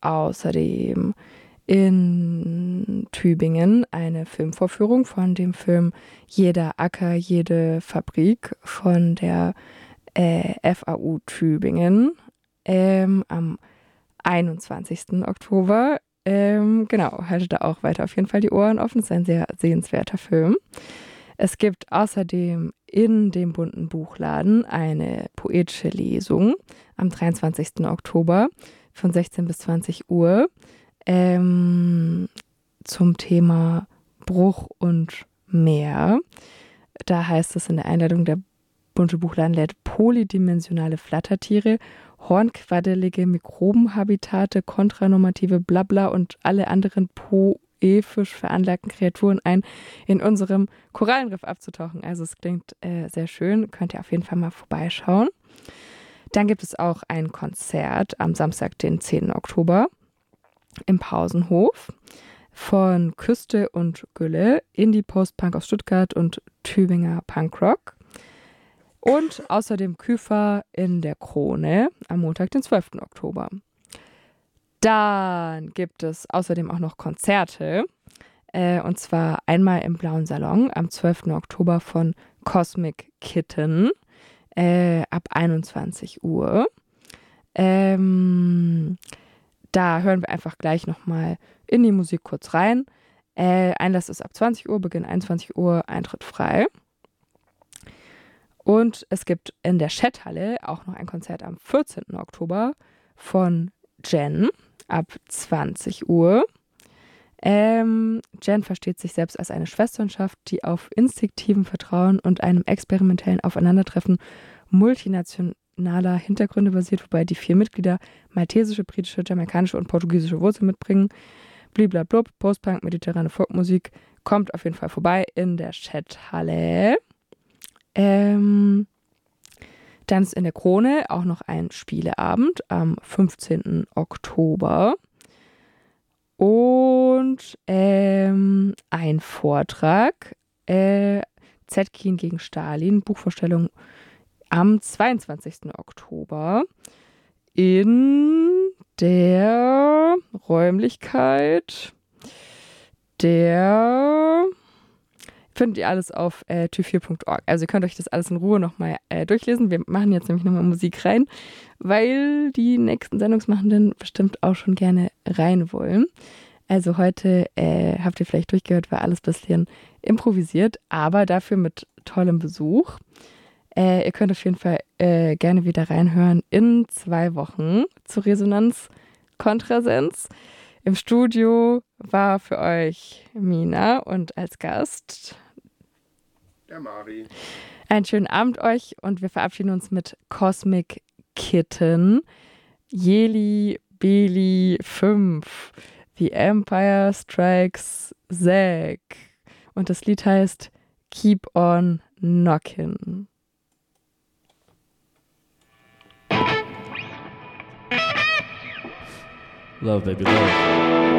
außerdem in Tübingen eine Filmvorführung von dem Film Jeder Acker, jede Fabrik von der FAU Tübingen am 21. Oktober. Genau, haltet da auch weiter auf jeden Fall die Ohren offen. Es ist ein sehr sehenswerter Film. Es gibt außerdem in dem Bunten Buchladen eine poetische Lesung am 23. Oktober von 16 bis 20 Uhr zum Thema Bruch und Meer. Da heißt es in der Einladung, der Bunte Buchladen lädt polydimensionale Flattertiere, hornquaddelige Mikrobenhabitate, kontranormative Blabla und alle anderen poefisch veranlagten Kreaturen ein, in unserem Korallenriff abzutauchen. Also es klingt sehr schön, könnt ihr auf jeden Fall mal vorbeischauen. Dann gibt es auch ein Konzert am Samstag, den 10. Oktober im Pausenhof von Küste und Gülle, Indie Post-Punk aus Stuttgart und Tübinger Punkrock. Und außerdem Küfer in der Krone am Montag, den 12. Oktober. Dann gibt es außerdem auch noch Konzerte. Und zwar einmal im Blauen Salon am 12. Oktober von Cosmic Kitten ab 21 Uhr. Da hören wir einfach gleich nochmal in die Musik kurz rein. Einlass ist ab 20 Uhr, Beginn 21 Uhr, Eintritt frei. Und es gibt in der Schetthalle auch noch ein Konzert am 14. Oktober von Jen ab 20 Uhr. Jen versteht sich selbst als eine Schwesternschaft, die auf instinktivem Vertrauen und einem experimentellen Aufeinandertreffen multinationaler Hintergründe basiert, wobei die 4 Mitglieder maltesische, britische, jamaikanische und portugiesische Wurzeln mitbringen. Bliblablub, Postpunk, mediterrane Folkmusik, kommt auf jeden Fall vorbei in der Schetthalle. Dann ist in der Krone auch noch ein Spieleabend am 15. Oktober. Und ein Vortrag, Zetkin gegen Stalin, Buchvorstellung am 22. Oktober in der Räumlichkeit findet ihr alles auf tü4.org. Also ihr könnt euch das alles in Ruhe nochmal durchlesen. Wir machen jetzt nämlich nochmal Musik rein, weil die nächsten Sendungsmachenden bestimmt auch schon gerne rein wollen. Also heute habt ihr vielleicht durchgehört, war alles ein bisschen improvisiert, aber dafür mit tollem Besuch. Ihr könnt auf jeden Fall gerne wieder reinhören in 2 Wochen zu Resonanz Kontrasens. Im Studio war für euch Mina und als Gast der Mari. Einen schönen Abend euch und wir verabschieden uns mit Cosmic Kitten, Jeli Beli 5, The Empire Strikes Zack. Und das Lied heißt Keep on Knockin'. Love, baby, love.